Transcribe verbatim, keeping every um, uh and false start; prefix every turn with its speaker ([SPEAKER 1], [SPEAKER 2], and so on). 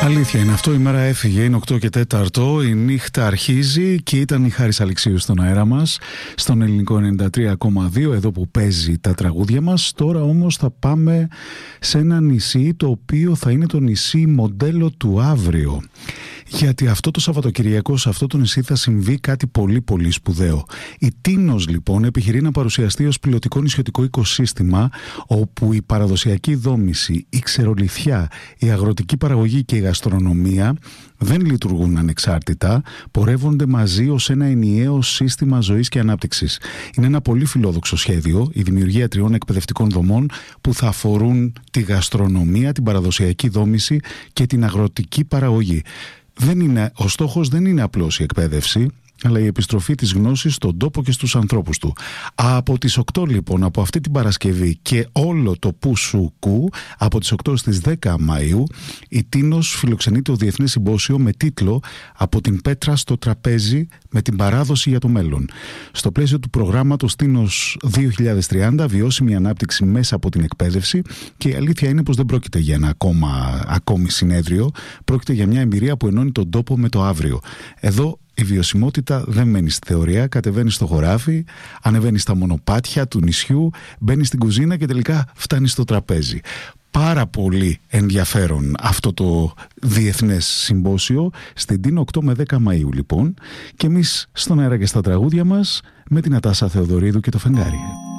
[SPEAKER 1] Αλήθεια είναι αυτό, η μέρα έφυγε, είναι οκτώ και τέταρτο, η νύχτα αρχίζει και ήταν η Χάρης Αλεξίου στον αέρα μας, στον ελληνικό ενενήντα τρία κόμμα δύο, εδώ που παίζει τα τραγούδια μας. Τώρα όμως θα πάμε σε ένα νησί το οποίο θα είναι το νησί μοντέλο του αύριο. Γιατί αυτό το Σαββατοκυριακό σε αυτό το νησί θα συμβεί κάτι πολύ πολύ σπουδαίο. Η Τίνος λοιπόν επιχειρεί να παρουσιαστεί ως πιλωτικό νησιωτικό οικοσύστημα όπου η παραδοσιακή δόμηση, η ξερολιθιά, η αγροτική παραγωγή και η γαστρονομία δεν λειτουργούν ανεξάρτητα, πορεύονται μαζί ως ένα ενιαίο σύστημα ζωής και ανάπτυξης. Είναι ένα πολύ φιλόδοξο σχέδιο, η δημιουργία τριών εκπαιδευτικών δομών που θα αφορούν τη γαστρονομία, την παραδοσιακή δόμηση και την αγροτική παραγωγή. Δεν είναι, ο στόχος δεν είναι απλώς η εκπαίδευση, αλλά η επιστροφή της γνώσης στον τόπο και στους ανθρώπους του. Από τις οκτώ λοιπόν, από αυτή την Παρασκευή και όλο το Πουσουκού, από τις οκτώ στις δέκα Μαΐου, η Τίνος φιλοξενεί το Διεθνές Συμπόσιο με τίτλο «Από την πέτρα στο τραπέζι με την παράδοση για το μέλλον». Στο πλαίσιο του προγράμματος Τίνος δύο χιλιάδες τριάντα, βιώσιμη ανάπτυξη μέσα από την εκπαίδευση, και η αλήθεια είναι πως δεν πρόκειται για ένα ακόμα, ακόμη συνέδριο, πρόκειται για μια εμπειρία που ενώνει τον τόπο με το αύριο. Εδώ η βιωσιμότητα δεν μένει στη θεωρία, κατεβαίνει στο χωράφι, ανεβαίνει στα μονοπάτια του νησιού, μπαίνει στην κουζίνα και τελικά φτάνει στο τραπέζι. Πάρα πολύ ενδιαφέρον αυτό το διεθνές συμπόσιο στην Τίνο οκτώ με δέκα Μαΐου λοιπόν, και εμείς στον αέρα και στα τραγούδια μας με την Ατάσα Θεοδωρίδου και το Φεγγάρι.